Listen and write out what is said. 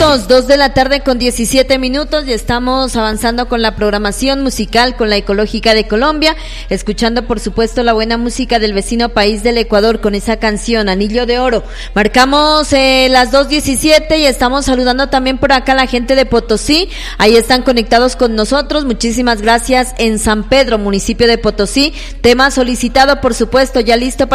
minutos, 2 de la tarde con 17 minutos, y estamos avanzando con la programación musical, con la ecológica de Colombia, escuchando por supuesto la buena música del vecino país del Ecuador con esa canción, Anillo de Oro. Marcamos las 2:17 y estamos saludando también por acá a la gente de Potosí, ahí están conectados con nosotros, muchísimas gracias. En San Pedro, municipio de Potosí, tema solicitado por supuesto, ya listo para